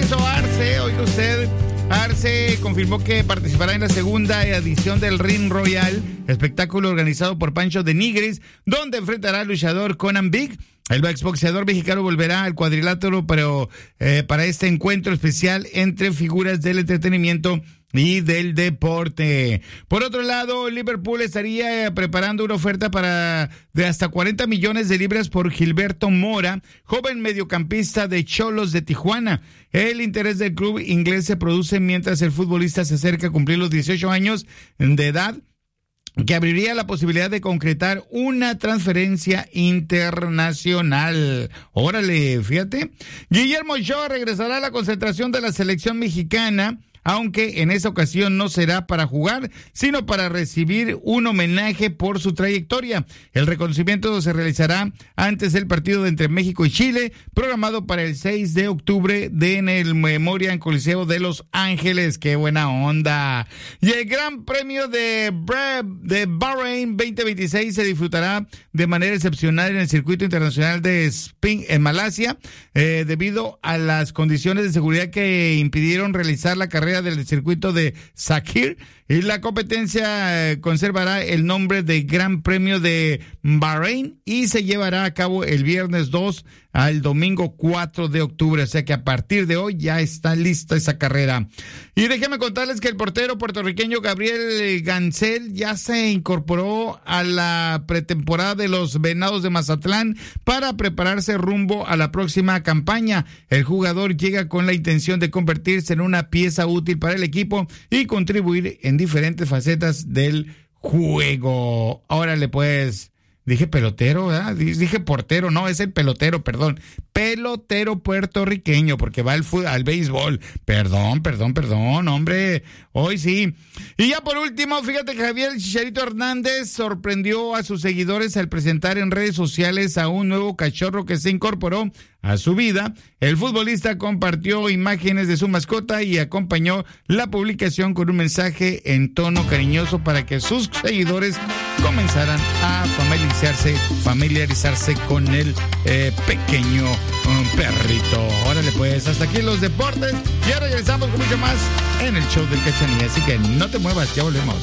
eso, Arce, oiga usted, Arce confirmó que participará en la segunda edición del Ring Royal, espectáculo organizado por Pancho de Nigris, donde enfrentará al luchador Conan Big. El exboxeador mexicano volverá al cuadrilátero, pero para este encuentro especial entre figuras del entretenimiento y del deporte. Por otro lado, Liverpool estaría preparando una oferta de hasta 40 millones de libras por Gilberto Mora, joven mediocampista de Xolos de Tijuana. El interés del club inglés se produce mientras el futbolista se acerca a cumplir los 18 años de edad, que abriría la posibilidad de concretar una transferencia internacional. Órale, fíjate. Guillermo Ochoa regresará a la concentración de la selección mexicana, aunque en esa ocasión no será para jugar, sino para recibir un homenaje por su trayectoria. El reconocimiento se realizará antes del partido entre México y Chile, programado para el 6 de octubre en el Memorial Coliseo de Los Ángeles. ¡Qué buena onda! Y el Gran Premio de Bahrein 2026 se disfrutará de manera excepcional en el circuito internacional de Spin en Malasia, debido a las condiciones de seguridad que impidieron realizar la carrera del circuito de Sakhir, y la competencia conservará el nombre de Gran Premio de Bahrein y se llevará a cabo el viernes 2 al domingo 4 de octubre, o sea que a partir de hoy ya está lista esa carrera. Y déjenme contarles que el portero puertorriqueño Gabriel Gansel ya se incorporó a la pretemporada de los Venados de Mazatlán para prepararse rumbo a la próxima campaña. El jugador llega con la intención de convertirse en una pieza útil para el equipo y contribuir en diferentes facetas del juego. Órale pues. Dije pelotero, ¿verdad? Dije portero, no, es el pelotero, perdón. Pelotero puertorriqueño, porque va al béisbol. Perdón, hombre. Hoy sí. Y ya por último, fíjate que Javier Chicharito Hernández sorprendió a sus seguidores al presentar en redes sociales a un nuevo cachorro que se incorporó a su vida. El futbolista compartió imágenes de su mascota y acompañó la publicación con un mensaje en tono cariñoso para que sus seguidores comenzaran a familiarizarse con el pequeño perrito. Órale pues, hasta aquí los deportes y ahora regresamos con mucho más en el show del Cachanilla, así que no te muevas, ya volvemos.